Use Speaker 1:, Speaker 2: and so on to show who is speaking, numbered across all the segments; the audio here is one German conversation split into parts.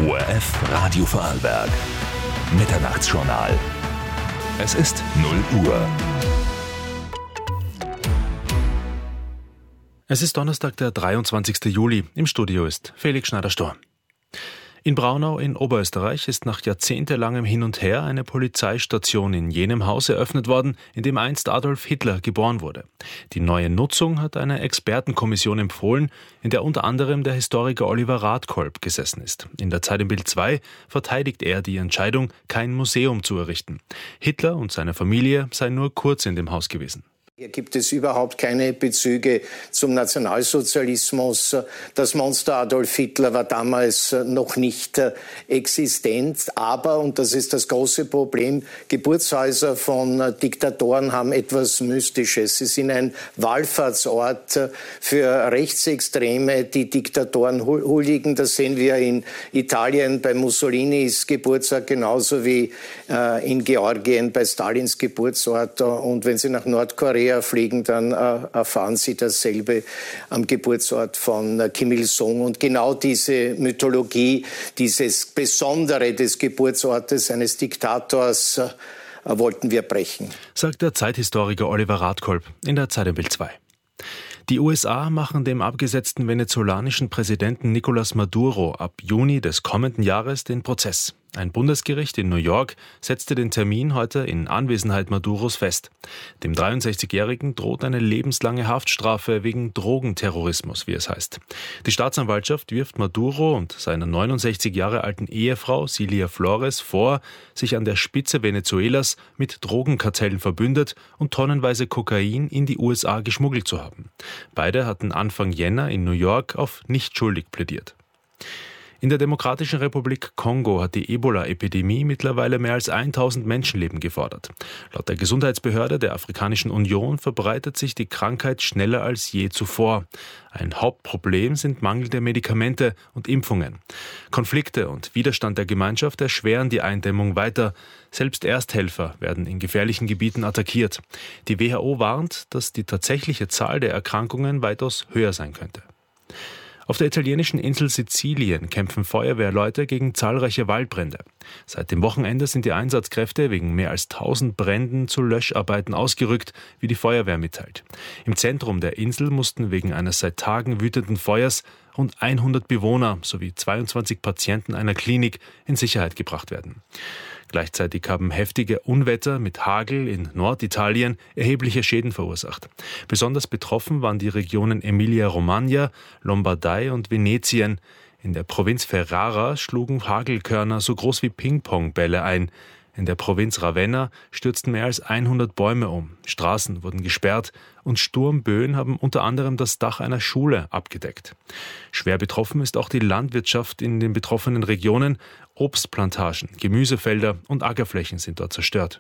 Speaker 1: ORF Radio Vorarlberg. Mitternachtsjournal. Es ist 0 Uhr.
Speaker 2: Es ist Donnerstag, der 23. Juli. Im Studio ist Felix Schneider-Storr. In Braunau in Oberösterreich ist nach jahrzehntelangem Hin und Her eine Polizeistation in jenem Haus eröffnet worden, in dem einst Adolf Hitler geboren wurde. Die neue Nutzung hat eine Expertenkommission empfohlen, in der unter anderem der Historiker Oliver Radkolb gesessen ist. In der Zeit im Bild 2 verteidigt er die Entscheidung, kein Museum zu errichten. Hitler und seine Familie seien nur kurz in dem Haus gewesen.
Speaker 3: Hier gibt es überhaupt keine Bezüge zum Nationalsozialismus. Das Monster Adolf Hitler war damals noch nicht existent. Aber, und das ist das große Problem, Geburtshäuser von Diktatoren haben etwas Mystisches. Sie sind ein Wallfahrtsort für Rechtsextreme, die Diktatoren huldigen. Das sehen wir in Italien bei Mussolinis Geburtsort, genauso wie in Georgien bei Stalins Geburtsort. Und wenn Sie nach Nordkorea fliegen, dann erfahren Sie dasselbe am Geburtsort von Kim Il-sung. Und genau diese Mythologie, dieses Besondere des Geburtsortes eines Diktators wollten wir brechen.
Speaker 2: Sagt der Zeithistoriker Oliver Radkolb in der Zeit im Bild 2. Die USA machen dem abgesetzten venezolanischen Präsidenten Nicolás Maduro ab Juni des kommenden Jahres den Prozess. Ein Bundesgericht in New York setzte den Termin heute in Anwesenheit Maduros fest. Dem 63-Jährigen droht eine lebenslange Haftstrafe wegen Drogenterrorismus, wie es heißt. Die Staatsanwaltschaft wirft Maduro und seiner 69 Jahre alten Ehefrau Cilia Flores vor, sich an der Spitze Venezuelas mit Drogenkartellen verbündet und tonnenweise Kokain in die USA geschmuggelt zu haben. Beide hatten Anfang Jänner in New York auf nicht schuldig plädiert. In der Demokratischen Republik Kongo hat die Ebola-Epidemie mittlerweile mehr als 1000 Menschenleben gefordert. Laut der Gesundheitsbehörde der Afrikanischen Union verbreitet sich die Krankheit schneller als je zuvor. Ein Hauptproblem sind mangelnde Medikamente und Impfungen. Konflikte und Widerstand der Gemeinschaft erschweren die Eindämmung weiter. Selbst Ersthelfer werden in gefährlichen Gebieten attackiert. Die WHO warnt, dass die tatsächliche Zahl der Erkrankungen weitaus höher sein könnte. Auf der italienischen Insel Sizilien kämpfen Feuerwehrleute gegen zahlreiche Waldbrände. Seit dem Wochenende sind die Einsatzkräfte wegen mehr als 1000 Bränden zu Löscharbeiten ausgerückt, wie die Feuerwehr mitteilt. Im Zentrum der Insel mussten wegen eines seit Tagen wütenden Feuers rund 100 Bewohner sowie 22 Patienten einer Klinik in Sicherheit gebracht werden. Gleichzeitig haben heftige Unwetter mit Hagel in Norditalien erhebliche Schäden verursacht. Besonders betroffen waren die Regionen Emilia-Romagna, Lombardei und Venetien. In der Provinz Ferrara schlugen Hagelkörner so groß wie Ping-Pong-Bälle ein. In der Provinz Ravenna stürzten mehr als 100 Bäume um, Straßen wurden gesperrt und Sturmböen haben unter anderem das Dach einer Schule abgedeckt. Schwer betroffen ist auch die Landwirtschaft in den betroffenen Regionen. Obstplantagen, Gemüsefelder und Ackerflächen sind dort zerstört.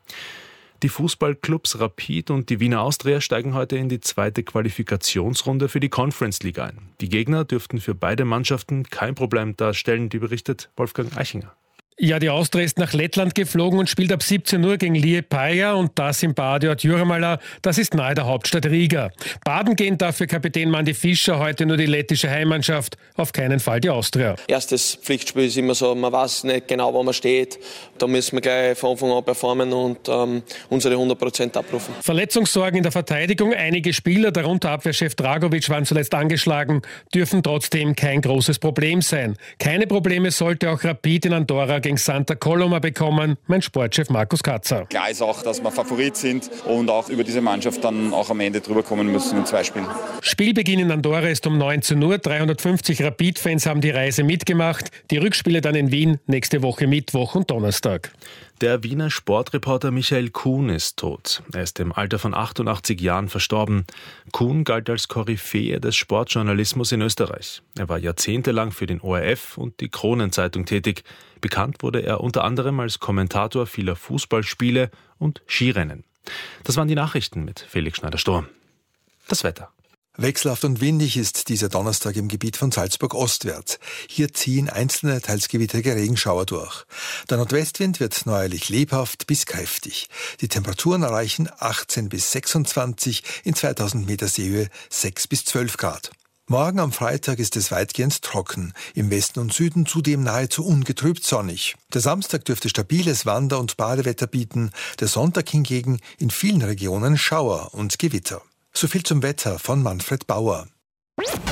Speaker 2: Die Fußballclubs Rapid und die Wiener Austria steigen heute in die zweite Qualifikationsrunde für die Conference League ein. Die Gegner dürften für beide Mannschaften kein Problem darstellen, die berichtet Wolfgang Eichinger.
Speaker 4: Ja, die Austria ist nach Lettland geflogen und spielt ab 17 Uhr gegen Liepaja und das im Badiort Jurmala, das ist nahe der Hauptstadt Riga. Baden gehen dafür Kapitän Mandy Fischer heute nur die lettische Heimmannschaft, auf keinen Fall die Austria.
Speaker 5: Erstes Pflichtspiel ist immer so, man weiß nicht genau, wo man steht. Da müssen wir gleich von Anfang an performen und unsere 100% abrufen.
Speaker 4: Verletzungssorgen in der Verteidigung, einige Spieler, darunter Abwehrchef Dragovic, waren zuletzt angeschlagen, dürfen trotzdem kein großes Problem sein. Keine Probleme sollte auch Rapid in Andorra gegen Santa Coloma bekommen, mein Sportchef Markus Katzer.
Speaker 6: Klar ist auch, dass wir Favorit sind und auch über diese Mannschaft dann auch am Ende drüber kommen müssen in 2 Spielen.
Speaker 4: Spielbeginn in Andorra ist um 19 Uhr. 350 Rapid-Fans haben die Reise mitgemacht. Die Rückspiele dann in Wien nächste Woche Mittwoch und Donnerstag.
Speaker 2: Der Wiener Sportreporter Michael Kuhn ist tot. Er ist im Alter von 88 Jahren verstorben. Kuhn galt als Koryphäe des Sportjournalismus in Österreich. Er war jahrzehntelang für den ORF und die Kronenzeitung tätig. Bekannt wurde er unter anderem als Kommentator vieler Fußballspiele und Skirennen. Das waren die Nachrichten mit Felix Schneider-Storr. Das Wetter.
Speaker 7: Wechselhaft und windig ist dieser Donnerstag im Gebiet von Salzburg ostwärts. Hier ziehen einzelne, teils gewittrige Regenschauer durch. Der Nordwestwind wird neuerlich lebhaft bis kräftig. Die Temperaturen erreichen 18 bis 26, in 2000 Meter Seehöhe 6 bis 12 Grad. Morgen am Freitag ist es weitgehend trocken, im Westen und Süden zudem nahezu ungetrübt sonnig. Der Samstag dürfte stabiles Wander- und Badewetter bieten, der Sonntag hingegen in vielen Regionen Schauer und Gewitter. So viel zum Wetter von Manfred Bauer.